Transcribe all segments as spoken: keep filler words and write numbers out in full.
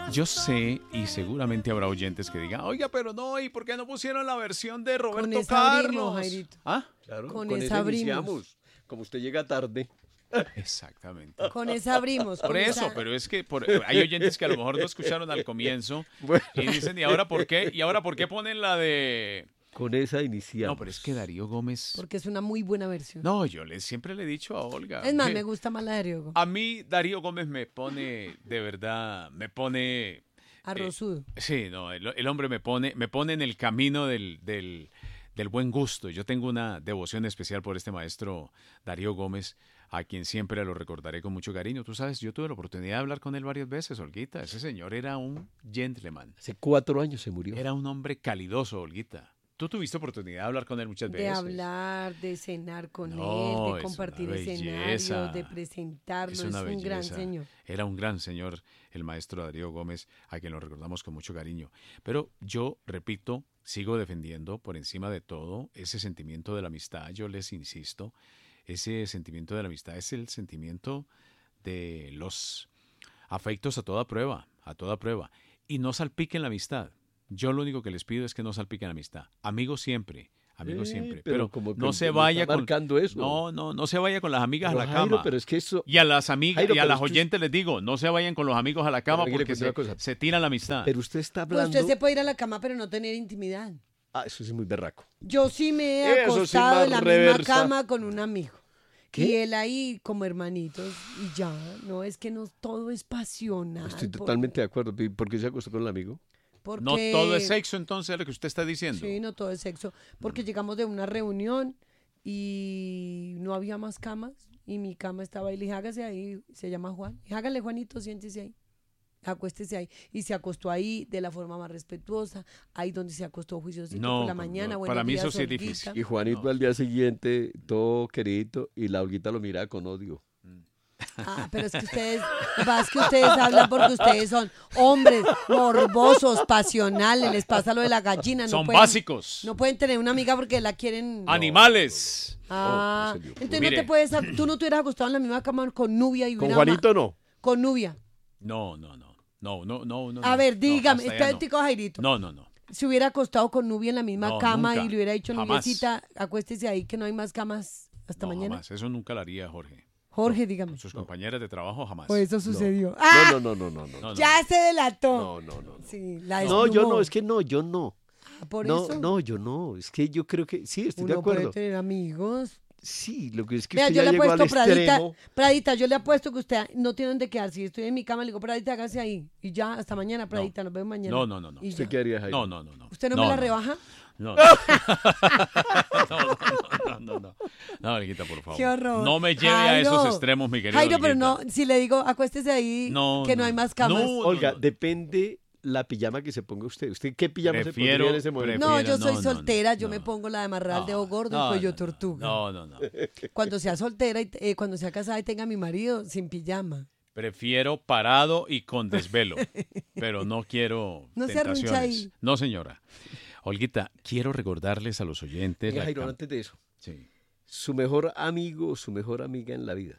Yo sé, y seguramente habrá oyentes que digan, oiga, pero no, ¿y por qué no pusieron la versión de Roberto Con esa Carlos? abrimos, Jairito. ¿Ah? Claro, Con con, esa esa abrimos. iniciamos. Como usted llega tarde. Exactamente. Con esa abrimos. Por con eso, esa- pero es que por- hay oyentes que a lo mejor no escucharon al comienzo Bueno, y dicen, ¿y ahora por qué? ¿Y ahora por qué ponen la de...? con esa iniciamos. No, pero es que Darío Gómez... Porque es una muy buena versión. No, yo le, siempre le he dicho a Olga. Es más, que me gusta más la de Riogo. A mí Darío Gómez me pone, de verdad, me pone... Arrozudo. Eh, sí, no, el, el hombre me pone, me pone en el camino del, del, del buen gusto. Yo tengo una devoción especial por este maestro Darío Gómez, a quien siempre lo recordaré con mucho cariño. Tú sabes, yo tuve la oportunidad de hablar con él varias veces, Olguita. Ese señor era un gentleman. Hace cuatro años se murió. Era un hombre calidoso, Olguita. Tú tuviste oportunidad de hablar con él muchas De veces. hablar, de cenar con No, él, de es compartir una escenarios, belleza. de presentarlo. Es Es, una un gran belleza. señor. Era un gran señor, el maestro Darío Gómez, a quien lo recordamos con mucho cariño. Pero yo, repito, sigo defendiendo por encima de todo ese sentimiento de la amistad. Yo les insisto, ese sentimiento de la amistad es el sentimiento de los afectos a toda prueba, a toda prueba. Y no salpiquen la amistad. Yo lo único que les pido es que no salpiquen la amistad. Amigos siempre. Amigos Eh, siempre. pero Pero, como que no se me vaya está con... marcando eso. No, no, no se vaya con las amigas Pero, a la Jairo, cama. pero es que eso... Y a las amigas Jairo, y a pero las es que us- oyentes les digo, no se vayan con los amigos a la cama Pero, mire, porque pues, se, una cosa. se tira la amistad. Pero usted está Pues hablando... usted se puede ir a la cama, pero no tener intimidad. Ah, eso sí es muy berraco. Yo sí me he Eso sí, acostado más en la reversa. misma cama con un amigo. ¿Qué? Y él ahí como hermanitos y ya, no es que no todo es pasional. Estoy por- totalmente de acuerdo. ¿Por qué se acostó con el amigo? porque- No todo es sexo, entonces, lo que usted está diciendo. Sí, no todo es sexo. Porque llegamos de una reunión y no había más camas y mi cama estaba ahí. Le dije, hágase ahí, se llama Juan. Le dije, hágale, Juanito, siéntese ahí. Acuéstese ahí. Y se acostó ahí de la forma más respetuosa, ahí donde se acostó juiciosito No, por la no, mañana. no, buenos para mí días, eso sí es Olguita. difícil. Y Juanito No. al día siguiente, todo querido, y la Olguita lo miraba con odio. Ah, pero es que ustedes, más que ustedes hablan porque ustedes son hombres morbosos, pasionales, les pasa lo de la gallina. No Son pueden- básicos. No pueden tener una amiga porque la quieren... Animales. Ah, Oh, en serio. entonces Mire. no te puedes, tú no te hubieras acostado en la misma cama con Nubia y Con hubiera Juanito no. ma- con Nubia. No, no, no. No, no, no, no. A no. ver, No, dígame, hasta allá espérate, Jairito. No, no, no. Se hubiera acostado con Nubia en la misma No, cama nunca. y le hubiera dicho, Jamás. Nubiecita, acuéstese ahí que no hay más camas hasta No, mañana. jamás. Eso nunca lo haría Jorge. Jorge, dígame. Con sus compañeras de trabajo, jamás. Pues eso sucedió. ¡Ah! No, no, no, no, no. no. No, no. Ya se delató. No, no, no. Sí, la No, yo desplumó. no, es que no, yo no. Ah, por no, eso no, yo no. Es que yo creo que sí, estoy de uno puede acuerdo. tener amigos. Sí, lo que es que Vea, usted yo ya le llegó al apuesto, Pradita, extremo. Pradita, yo le apuesto que usted no tiene dónde quedar. Si estoy en mi cama, le digo, Pradita, hágase ahí. Y ya, hasta mañana, Pradita, nos vemos mañana. No, no, no, no. Y ¿Usted ya. qué haría, Jairo? No, no, no, no. ¿Usted no, me la no. rebaja? No, no. No, no, no, no, no. No, Olguita, por favor. Qué horror. No me lleve a Jairo. esos extremos, mi querido Jairo, pero no, Olguita. si le digo, acuéstese ahí, No, que no, no. hay más camas. No, Olga, no. depende la pijama que se ponga usted. ¿Usted qué pijama Prefiero- se pondría en ese momento? No, prefiero- yo soy no, no, soltera, no, yo no. me pongo la de amarrar el No, dedo gordo, no, el cuello no, tortuga. No, no, no. Cuando sea soltera, y eh, cuando sea casada y tenga mi marido, sin pijama. Prefiero parado y con desvelo, pero no quiero No se arruncha tentaciones. ahí. No, señora. Olguita, quiero recordarles a los oyentes... Venga, la Jairo, cam- antes de eso, Sí. su mejor amigo o su mejor amiga en la vida.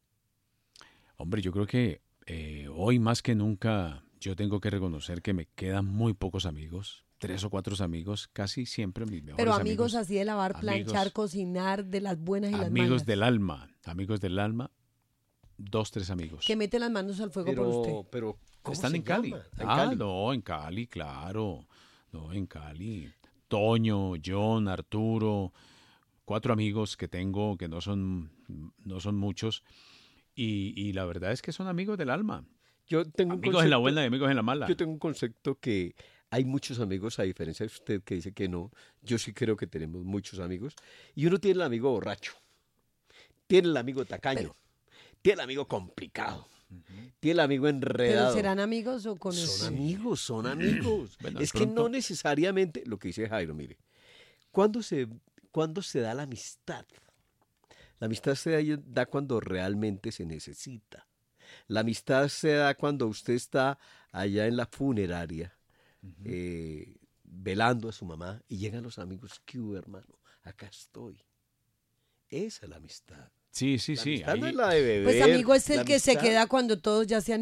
Hombre, yo creo que eh, hoy más que nunca yo tengo que reconocer que me quedan muy pocos amigos, tres o cuatro amigos, casi siempre mis mejores Pero amigos. amigos, así de lavar, amigos- planchar, cocinar, de las buenas y las Amigos malas. del alma, amigos del alma, dos, tres amigos. Que meten las manos al fuego por usted. Pero, pero ¿cómo Están se en Cali. llama? ¿En Ah, Cali? no, en Cali, claro. No, en Cali. Toño, John, Arturo, cuatro amigos que tengo que no son, no son muchos. Y, y la verdad es que son amigos del alma. Yo tengo un Amigos en la concepto- buena y amigos en la mala. Yo tengo un concepto que hay muchos amigos, a diferencia de usted que dice que no. Yo sí creo que tenemos muchos amigos. Y uno tiene el amigo borracho, tiene el amigo tacaño, tiene el amigo complicado, tiene el amigo ¿Pero enredado. serán amigos o con Son amigos, son amigos. Bueno, de es que pronto- no necesariamente, lo que dice Jairo, mire, ¿cuándo se, cuándo se da la amistad? La amistad se da, da cuando realmente se necesita. La amistad se da cuando usted está allá en la funeraria, eh, velando a su mamá, y llegan los amigos, ¿qué hubo, hermano? Acá estoy. Esa es la amistad. Sí, sí, La sí. amistad no ahí- es la de beber. Pues amigo es el la que se amistad- queda cuando todos ya se han ido.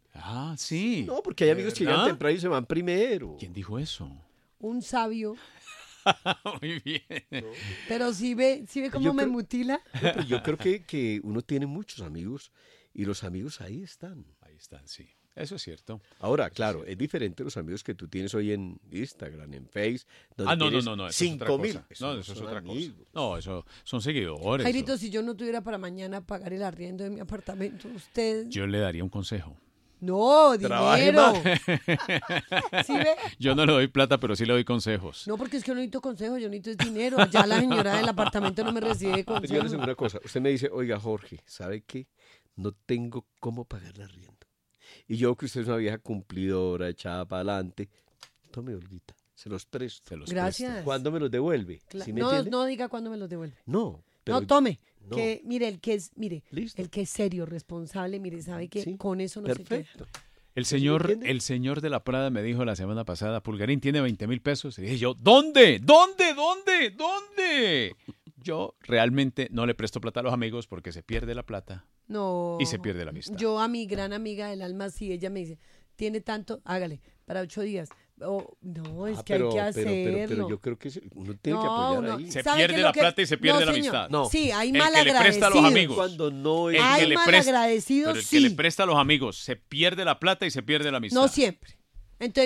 Ah, sí. No, porque hay amigos que llegan ¿Verdad? temprano y se van primero. ¿Quién dijo eso? Un sabio. Muy bien. Pero si ve, si ve cómo Yo me creo- mutila. No, pero yo creo que, que uno tiene muchos amigos y los amigos ahí están. Ahí están, sí. Eso es cierto. Ahora, claro, es diferente los amigos que tú tienes hoy en Instagram, en Face, donde Ah, no, no, tienes no, no. Eso es otra cinco mil. cosa. No, eso es son otra cosa. amigos. No, eso son seguidores. Jairito, eso. si yo no tuviera para mañana pagar el arriendo de mi apartamento, usted... Yo le daría un consejo. No, Trabaje dinero. más. ¿Sí ve? Yo no le doy plata, pero sí le doy consejos. No, porque es que yo no necesito consejo, yo necesito es dinero. Ya la señora del apartamento no me recibe Pero yo le consejo. digo una cosa. Usted me dice, oiga, Jorge, ¿sabe qué? No tengo cómo pagar la arriendo. Y yo que usted es una vieja cumplidora, echada para adelante, tome, Olguita, se los presto. Se los Gracias. presto. ¿Cuándo me los devuelve? Cla- ¿Sí me no, entiende? no diga cuándo me los devuelve. No, pero no, tome. no. Que, mire, el que es, mire, Listo. el que es serio, responsable, mire, sabe que Sí, con eso no se perfecto. queda. El ¿Sí me señor, entiende? el señor de la Prada me dijo la semana pasada, Pulgarín tiene veinte mil pesos. Y dije yo, ¿dónde? ¿Dónde? ¿Dónde? ¿Dónde? Yo realmente no le presto plata a los amigos porque se pierde la plata. No. Y se pierde la amistad. Yo a mi gran amiga del alma, sí, ella me dice, tiene tanto, hágale, para ocho días. Oh, no, es Ah, que pero, hay que pero, hacerlo. pero, pero yo creo que se- uno tiene que No, apoyar uno- ahí. Se ¿Sabe qué pierde es la lo que- plata y se pierde No, la señor. amistad. No. Sí, hay El que le malagradecidos. presta a los amigos. Cuando no El es... Hay que le presta- malagradecidos, Pero el sí. que le presta a los amigos se pierde la plata y se pierde la amistad. No siempre. Entonces